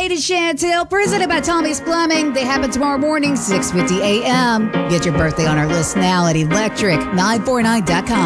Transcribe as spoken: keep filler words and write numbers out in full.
Lady Chantel, presented by Tommy's Plumbing. They happen tomorrow morning, six fifty a.m. Get your birthday on our list now at electric nine four nine dot com.